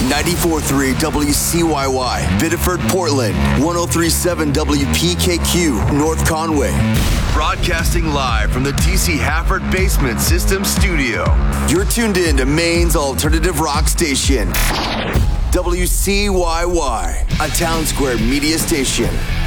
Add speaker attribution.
Speaker 1: 94.3 WCYY, Biddeford, Portland, 103.7 WPKQ, North Conway. Broadcasting live from the DC Hafford Basement System Studio. You're tuned in to Maine's alternative rock station, WCYY, a Town Square media station.